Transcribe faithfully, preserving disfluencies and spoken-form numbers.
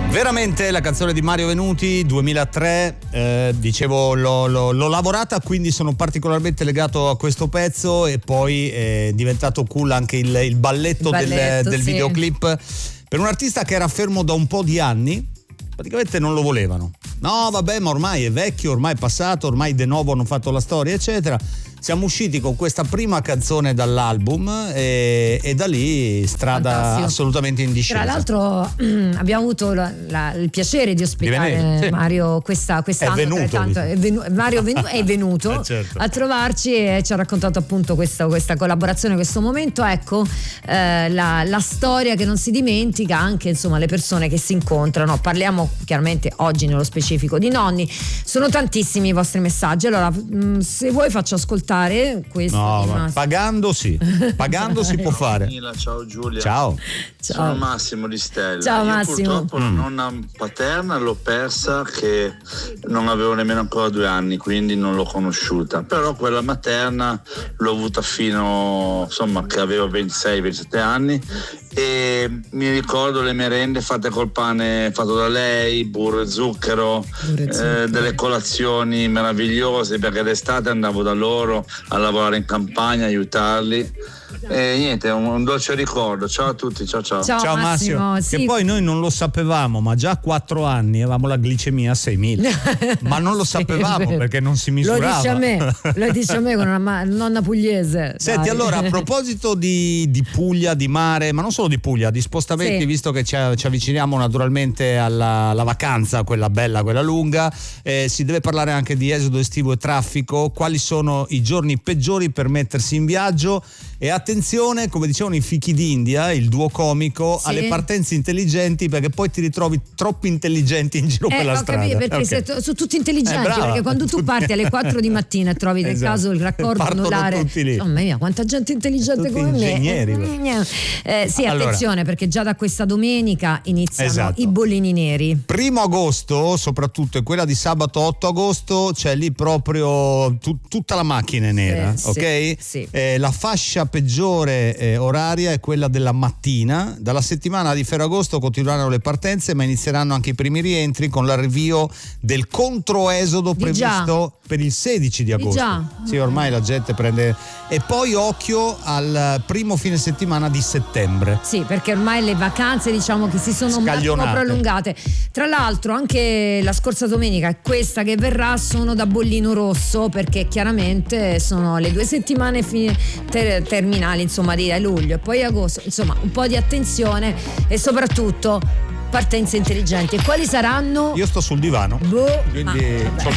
Veramente la canzone di Mario Venuti, duemilatré, eh, dicevo l'ho, l'ho, l'ho lavorata, quindi sono particolarmente legato a questo pezzo, e poi è diventato cool anche il, il balletto, il balletto del, del sì. videoclip, per un artista che era fermo da un po' di anni. Praticamente non lo volevano. No, vabbè, ma ormai è vecchio, ormai è passato, ormai de novo hanno fatto la storia, eccetera. Siamo usciti con questa prima canzone dall'album e, e da lì strada Fantastico. Assolutamente in discesa. Tra l'altro abbiamo avuto la, la, il piacere di ospitare di sì. Mario questa, quest'anno. È venuto. Tanto, è venu, Mario venu, è venuto eh certo. a trovarci e ci ha raccontato appunto questa, questa collaborazione, questo momento. Ecco, eh, la, la storia che non si dimentica, anche insomma le persone che si incontrano. Parliamo chiaramente oggi nello specifico di nonni. Sono tantissimi i vostri messaggi. Allora, mh, se vuoi faccio ascoltare questo. No, ma pagando sì, pagando si può fare. Ciao Giulia. Ciao. Ciao. Sono Massimo di Stella. Ciao Io Massimo. Purtroppo la nonna paterna l'ho persa che non avevo nemmeno ancora due anni, quindi non l'ho conosciuta. Però quella materna l'ho avuta fino, insomma, che avevo ventisei ventisette anni, e mi ricordo le merende fatte col pane fatto da lei, burro e zucchero, burro e zucchero. Eh, delle colazioni meravigliose, perché d'estate andavo da loro a lavorare in campagna, aiutarli. E niente, un, un dolce ricordo. Ciao a tutti, ciao ciao. Ciao, ciao Massimo, Massimo. sì. Che poi noi non lo sapevamo, ma già a quattro anni avevamo la glicemia a seimila. Ma non lo sapevamo perché non si misurava. Lo dice a me, lo dice a me con una ma- nonna pugliese. Senti, Dai. allora, a proposito di, di Puglia, di mare, ma non solo di Puglia, di spostamenti, sì. visto che ci, ci avviciniamo naturalmente alla, alla vacanza, quella bella, quella lunga, eh, si deve parlare anche di esodo estivo e traffico. Quali sono i giorni peggiori per mettersi in viaggio? E attenzione, come dicevano i fichi d'India, il duo comico, sì. alle partenze intelligenti, perché poi ti ritrovi troppo intelligenti in giro eh, per la ho strada. Capito, perché okay. to- sono tutti intelligenti, eh, perché quando tu parti alle quattro di mattina e trovi del esatto. caso il raccordo Partono anulare, tutti lì. oh mia, quanta gente intelligente tutti come ingegneri, me. Eh, sì, allora, attenzione, perché già da questa domenica iniziano esatto. i bollini neri. Primo agosto, soprattutto, e quella di sabato otto agosto, c'è lì proprio tu- tutta la macchina è nera, sì, ok? Sì, sì. Eh, la fascia peggiore eh, oraria è quella della mattina. Dalla settimana di Ferragosto continueranno le partenze, ma inizieranno anche i primi rientri con l'arrivio del controesodo di previsto già. per il sedici di agosto. Di già. Sì, ormai la gente prende. E poi occhio al primo fine settimana di settembre. Sì, perché ormai le vacanze, diciamo, che si sono un attimo prolungate. Tra l'altro anche la scorsa domenica e questa che verrà sono da bollino rosso, perché chiaramente sono le due settimane fi- ter- terminali, insomma, di luglio e poi agosto. Insomma, un po' di attenzione e soprattutto partenze intelligenti. E quali saranno? Io sto sul divano, Boh, quindi ma, c'ho